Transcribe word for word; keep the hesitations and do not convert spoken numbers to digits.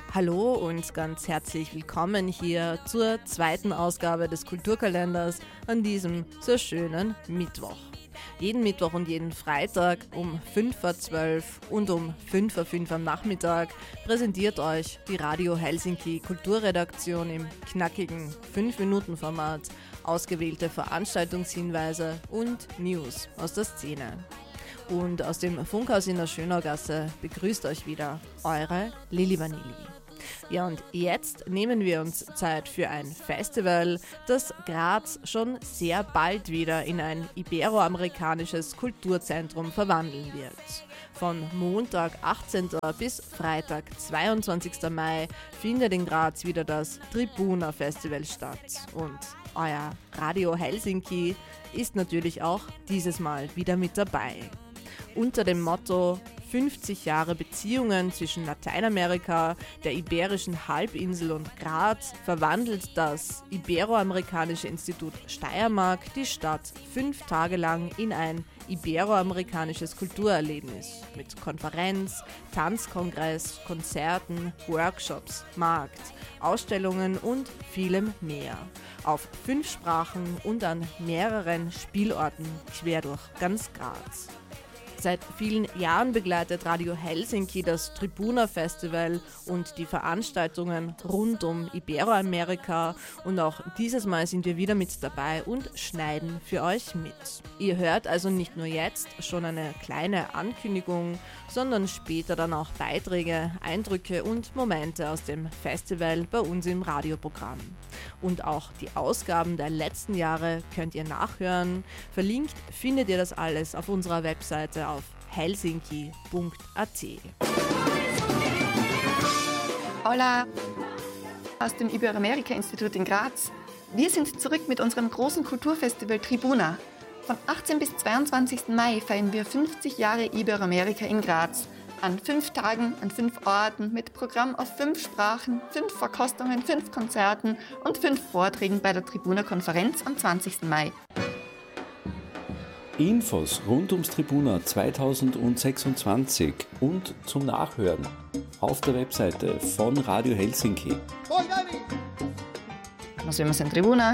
Hallo und ganz herzlich willkommen hier zur zweiten Ausgabe des Kulturkalenders an diesem sehr schönen Mittwoch. Jeden Mittwoch und jeden Freitag um fünf vor zwölf und um fünf vor fünf am Nachmittag präsentiert euch die Radio Helsinki Kulturredaktion im knackigen fünf Minuten Format ausgewählte Veranstaltungshinweise und News aus der Szene. Und aus dem Funkhaus in der Schönaugasse begrüßt euch wieder eure Lili Vanilli. Ja, und jetzt nehmen wir uns Zeit für ein Festival, das Graz schon sehr bald wieder in ein iberoamerikanisches Kulturzentrum verwandeln wird. Von Montag, achtzehnten bis Freitag, zweiundzwanzigsten Mai findet in Graz wieder das Tribuna Festival statt. Und euer Radio Helsinki ist natürlich auch dieses Mal wieder mit dabei. Unter dem Motto fünfzig Jahre Beziehungen zwischen Lateinamerika, der Iberischen Halbinsel und Graz verwandelt das Iberoamerikanische Institut Steiermark die Stadt fünf Tage lang in ein iberoamerikanisches Kulturerlebnis mit Konferenz, Tanzkongress, Konzerten, Workshops, Markt, Ausstellungen und vielem mehr. Auf fünf Sprachen und an mehreren Spielorten quer durch ganz Graz. Seit vielen Jahren begleitet Radio Helsinki das Tribuna Festival und die Veranstaltungen rund um Iberoamerika und auch dieses Mal sind wir wieder mit dabei und schneiden für euch mit. Ihr hört also nicht nur jetzt schon eine kleine Ankündigung, sondern später dann auch Beiträge, Eindrücke und Momente aus dem Festival bei uns im Radioprogramm. Und auch die Ausgaben der letzten Jahre könnt ihr nachhören. Verlinkt findet ihr das alles auf unserer Webseite auf helsinki punkt a t. Hola, aus dem Iberoamerika-Institut in Graz. Wir sind zurück mit unserem großen Kulturfestival Tribuna. Von achtzehnten bis zweiundzwanzigsten Mai feiern wir fünfzig Jahre Iberoamerika in Graz. An fünf Tagen, an fünf Orten, mit Programm auf fünf Sprachen, fünf Verkostungen, fünf Konzerten und fünf Vorträgen bei der Tribuna-Konferenz am zwanzigsten Mai. Infos rund ums Tribuna zweitausendsechsundzwanzig und zum Nachhören auf der Webseite von Radio Helsinki. Nos vemos en Tribuna.